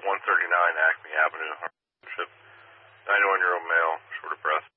139 Acme Avenue, 91-year-old male, short of breath.